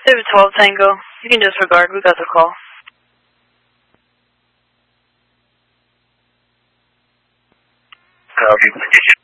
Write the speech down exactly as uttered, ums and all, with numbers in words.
David twelve Tango. You can disregard. We got the call. Copy.